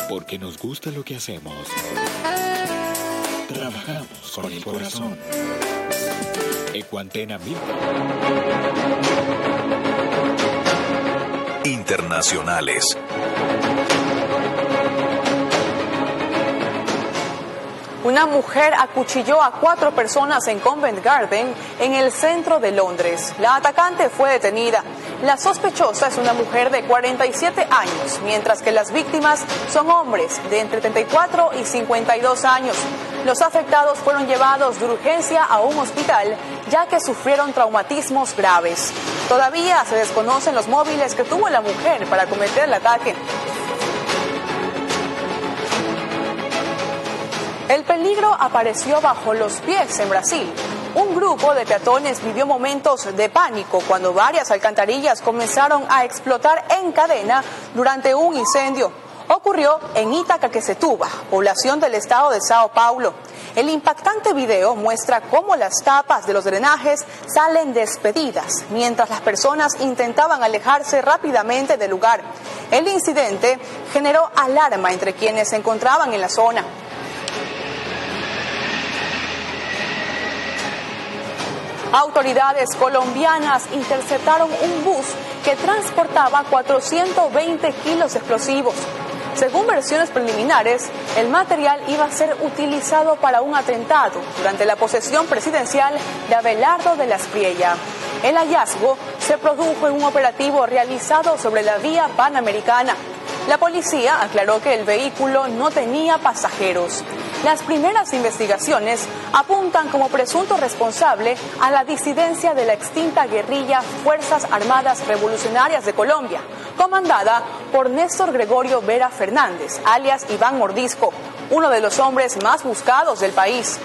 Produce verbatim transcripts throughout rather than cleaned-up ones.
Porque nos gusta lo que hacemos. Trabajamos con el corazón. Ecuantena Milpa. Internacionales. Una mujer acuchilló a cuatro personas en Covent Garden, en el centro de Londres. La atacante fue detenida. La sospechosa es una mujer de cuarenta y siete años, mientras que las víctimas son hombres de entre treinta y cuatro y cincuenta y dos años. Los afectados fueron llevados de urgencia a un hospital, ya que sufrieron traumatismos graves. Todavía se desconocen los móviles que tuvo la mujer para cometer el ataque. El peligro apareció bajo los pies en Brasil. Un grupo de peatones vivió momentos de pánico cuando varias alcantarillas comenzaron a explotar en cadena durante un incendio. Ocurrió en Itaquaquecetuba, población del estado de Sao Paulo. El impactante video muestra cómo las tapas de los drenajes salen despedidas, mientras las personas intentaban alejarse rápidamente del lugar. El incidente generó alarma entre quienes se encontraban en la zona. Autoridades colombianas interceptaron un bus que transportaba cuatrocientos veinte kilos de explosivos. Según versiones preliminares, el material iba a ser utilizado para un atentado durante la posesión presidencial de Abelardo de la Espriella. El hallazgo se produjo en un operativo realizado sobre la vía Panamericana. La policía aclaró que el vehículo no tenía pasajeros. Las primeras investigaciones apuntan como presunto responsable a la disidencia de la extinta guerrilla Fuerzas Armadas Revolucionarias de Colombia, comandada por Néstor Gregorio Vera Fernández, alias Iván Mordisco, uno de los hombres más buscados del país.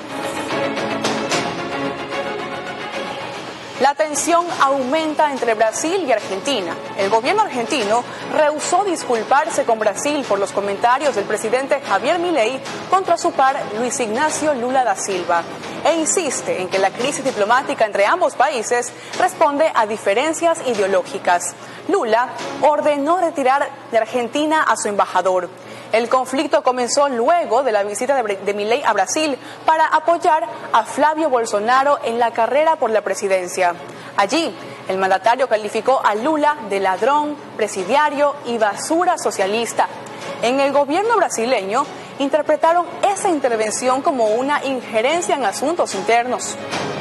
La tensión aumenta entre Brasil y Argentina. El gobierno argentino rehusó disculparse con Brasil por los comentarios del presidente Javier Milei contra su par Luis Ignacio Lula da Silva e insiste en que la crisis diplomática entre ambos países responde a diferencias ideológicas. Lula ordenó retirar de Argentina a su embajador. El conflicto comenzó luego de la visita de, de Milei a Brasil para apoyar a Flavio Bolsonaro en la carrera por la presidencia. Allí, el mandatario calificó a Lula de ladrón, presidiario y basura socialista. En el gobierno brasileño interpretaron esa intervención como una injerencia en asuntos internos.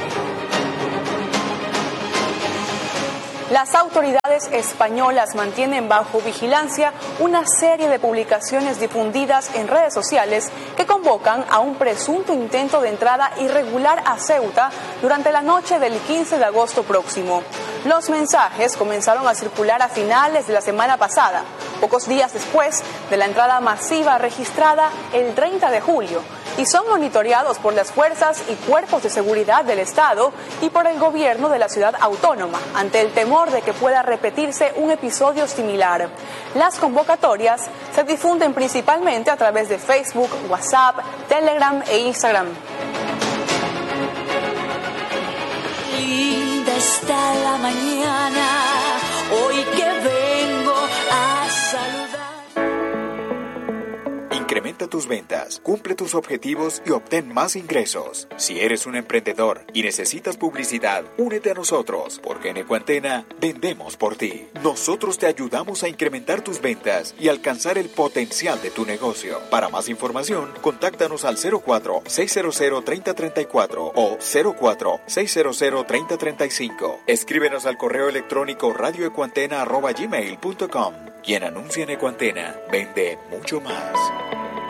Las autoridades españolas mantienen bajo vigilancia una serie de publicaciones difundidas en redes sociales que convocan a un presunto intento de entrada irregular a Ceuta durante la noche del quince de agosto próximo. Los mensajes comenzaron a circular a finales de la semana pasada, pocos días después de la entrada masiva registrada el treinta de julio, y son monitoreados por las fuerzas y cuerpos de seguridad del Estado y por el gobierno de la ciudad autónoma, ante el temor de que pueda repetirse un episodio similar. Las convocatorias se difunden principalmente a través de Facebook, WhatsApp, Telegram e Instagram. Linda está la mañana, hoy que vengo a saludar. Incrementa tus ventas, cumple tus objetivos y obtén más ingresos. Si eres un emprendedor y necesitas publicidad, únete a nosotros, porque en Ecuantena vendemos por ti. Nosotros te ayudamos a incrementar tus ventas y alcanzar el potencial de tu negocio. Para más información, contáctanos al cero cuatro, seis cero cero, tres cero tres cuatro o cero cuatro, seis cero cero, tres cero tres cinco. Escríbenos al correo electrónico radio ecuantena arroba gmail punto com. Quien anuncia en Ecuantena vende mucho más.